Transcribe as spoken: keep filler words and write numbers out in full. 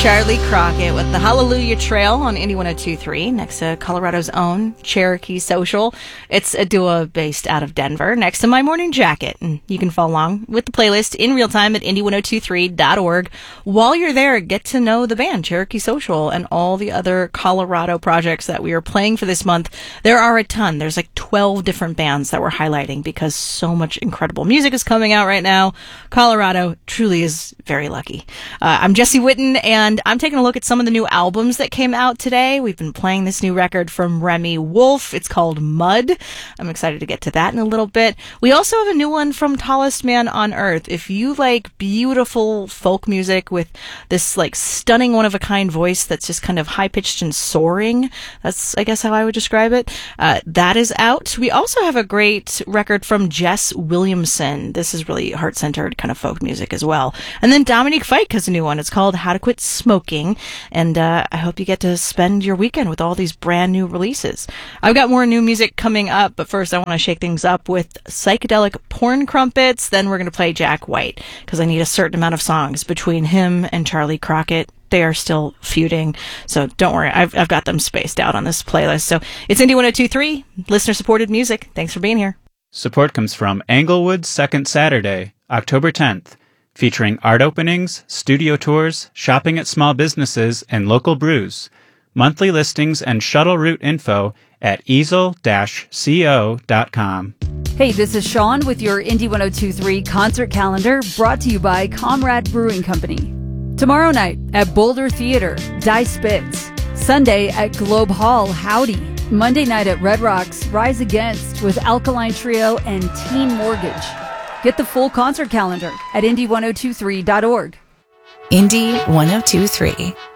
Charlie Crockett with the Hallelujah Trail on Indy one oh two point three, next to Colorado's own Cherokee Social. It's a duo based out of Denver, next to My Morning Jacket. And you can follow along with the playlist in real time at indy ten twenty-three dot org. While you're there, get to know the band Cherokee Social and all the other Colorado projects that we are playing for this month. There are a ton. There's like twelve different bands that we're highlighting because so much incredible music is coming out right now. Colorado truly is very lucky. Uh, I'm Jesse Witten, and I'm taking a look at some of the new albums that came out today. We've been playing this new record from Remy Wolf. It's called Mud. I'm excited to get to that in a little bit. We also have a new one from Tallest Man on Earth. If you like beautiful folk music with this like stunning one-of-a-kind voice that's just kind of high-pitched and soaring, that's, I guess, how I would describe it, uh, that is out. We also have a great record from Jess Williamson. This is really heart-centered kind of folk music as well. And then Dominique Fike has a new one. It's called How to Quit Smoking. And uh, I hope you get to spend your weekend with all these brand new releases. I've got more new music coming up, but first I want to shake things up with Psychedelic Porn Crumpets. Then we're going to play Jack White, because I need a certain amount of songs between him and Charlie Crockett. They are still feuding, so don't worry. I've I've got them spaced out on this playlist. So it's Indy ten twenty-three, listener-supported music. Thanks for being here. Support comes from Englewood's Second Saturday, October tenth, featuring art openings, studio tours, shopping at small businesses, and local brews. Monthly listings and shuttle route info at easel dash co dot com. Hey, this is Sean with your Indy ten twenty-three concert calendar, brought to you by Comrade Brewing Company. Tomorrow night at Boulder Theater, Die Spitz. Sunday at Globe Hall, Howdy. Monday night at Red Rocks, Rise Against with Alkaline Trio and Teen Mortgage. Get the full concert calendar at indy ten twenty-three dot org. Indy ten twenty-three.